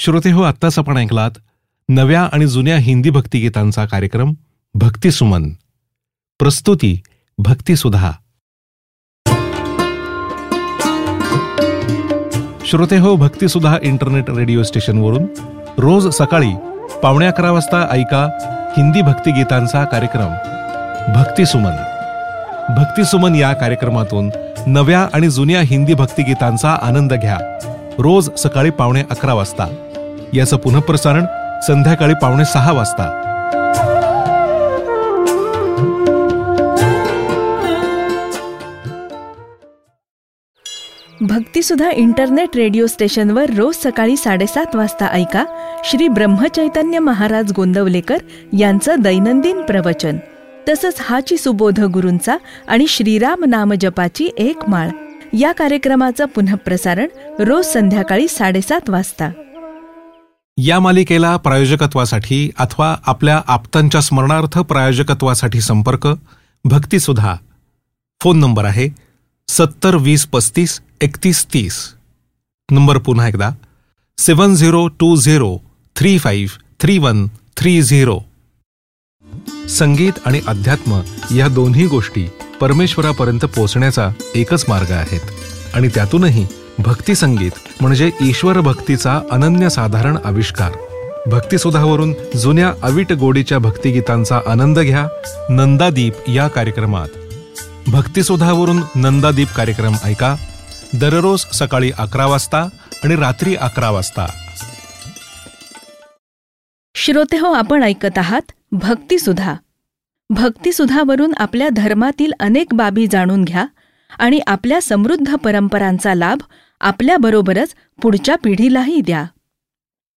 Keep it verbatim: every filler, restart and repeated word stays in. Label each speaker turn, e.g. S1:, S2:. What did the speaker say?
S1: श्रोते हो, आत्ताच आपण ऐकलात नव्या आणि जुन्या हिंदी भक्तिगीतांचा कार्यक्रम भक्तिसुमन. प्रस्तुती भक्तिसुधा. श्रोते हो, भक्तिसुधा इंटरनेट रेडिओ स्टेशनवरून रोज सकाळी पावणे अकरा वाजता ऐका हिंदी भक्तिगीतांचा कार्यक्रम भक्तिसुमन. भक्तिसुमन या कार्यक्रमातून नव्या आणि जुन्या हिंदी भक्तिगीतांचा आनंद घ्या. रोज सकाळी पावणे अकरा वाजता. याचं पुनःप्रसारण संध्याकाळी पावणे सहा वाजता.
S2: भक्तिसुधा इंटरनेट रेडिओ स्टेशनवर रोज सकाळी साडेसात वाजता ऐका श्री ब्रह्मचैतन्य महाराज गोंदवलेकर यांचं दैनंदिन प्रवचन. तसंच हाची सुबोध गुरूंचा आणि श्रीराम नाम जपाची एक माळ या कार्यक्रमाचं पुनःप्रसारण रोज संध्याकाळी साडेसात वाजता.
S1: या मालिकेला प्रायोजकत्वासाठी अथवा आपल्या आप्तांच्या स्मरणार्थ प्रायोजकत्वासाठी संपर्क भक्तिसुधा. फोन नंबर आहे सत्तर वीस पस्तीस एकतीस तीस. नंबर पुन्हा एकदा सेवन zero to zero three five three one three zero. संगीत आणि अध्यात्म या दोन्ही गोष्टी परमेश्वरापर्यंत पोहोचण्याचा एकच मार्ग आहेत आणि त्यातूनही भक्ती संगीत म्हणजे ईश्वर भक्तीचा अनन्यसाधारण आविष्कार. भक्तिसुधावरून जुन्या अवीट गोडीच्या भक्तिगीतांचा आनंद घ्या नंदादीप या कार्यक्रमात. भक्तिसुधावरून नंदादीप कार्यक्रम ऐका दररोज सकाळी अकरा वाजता आणि रात्री अकरा वाजता.
S2: श्रोते हो, आपण ऐकत आहात भक्तिसुधा. भक्तिसुधावरून आपल्या धर्मातील अनेक बाबी जाणून घ्या आणि आपल्या समृद्ध परंपरांचा लाभ आपल्याबरोबरच पुढच्या पिढीलाही द्या.